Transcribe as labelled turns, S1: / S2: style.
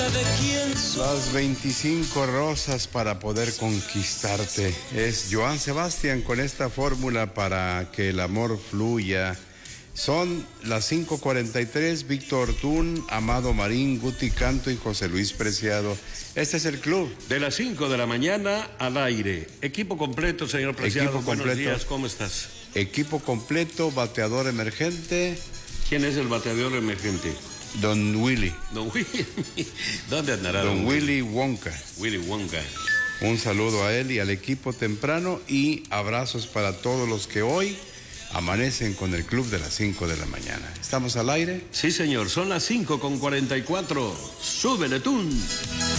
S1: de quién soy.
S2: Las 25 rosas para poder conquistarte. Es Joan Sebastián con esta fórmula para que el amor fluya. Son las 5:43, Víctor Tún, Amado Marín, Guti Canto y José Luis Preciado. Este es el club.
S3: De las 5 de la mañana al aire. Equipo completo, señor Preciado.
S2: Equipo completo.
S3: Buenos días, ¿cómo estás?
S2: Equipo completo, bateador emergente.
S3: ¿Quién es el bateador emergente?
S2: Don Willy.
S3: Don Willy. ¿Dónde andará
S2: Don Willy Wonka.
S3: Willy Wonka.
S2: Un saludo a él y al equipo temprano y abrazos para todos los que hoy amanecen con el club de las 5 de la mañana. ¿Estamos al aire?
S3: Sí, señor, son las 5:44. Súbele, Tún.